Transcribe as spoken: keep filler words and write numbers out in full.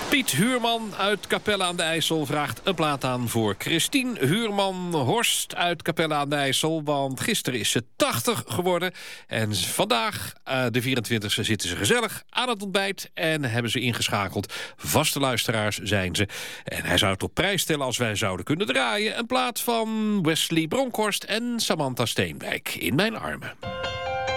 Piet Huurman uit Capelle aan de IJssel vraagt een plaat aan voor Christine Huurman-Horst uit Capelle aan de IJssel. Want gisteren is ze tachtig geworden. En vandaag, uh, de vierentwintigste, zitten ze gezellig aan het ontbijt en hebben ze ingeschakeld. Vaste luisteraars zijn ze. En hij zou het op prijs stellen als wij zouden kunnen draaien. Een plaat van Wesley Bronkhorst en Samantha Steenwijk. In mijn armen.